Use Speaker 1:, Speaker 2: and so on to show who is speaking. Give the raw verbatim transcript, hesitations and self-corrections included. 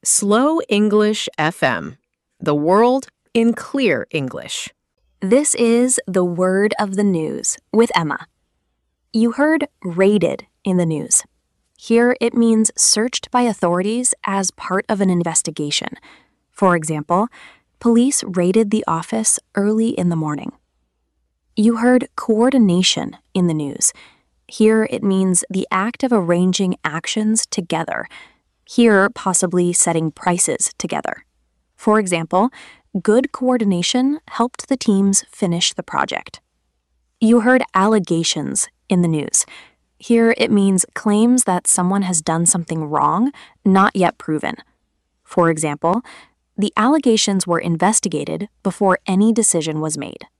Speaker 1: Slow English F M, the world in clear English.
Speaker 2: This is the word of the news with Emma. You heard raided in the news. Here it means searched by authorities as part of an investigation. For example, police raided the office early in the morning. You heard coordination in the news. Here it means the act of arranging actions together. Here, possibly setting prices together. For example, good coordination helped the teams finish the project. You heard allegations in the news. Here it means claims that someone has done something wrong, not yet proven. For example, the allegations were investigated before any decision was made.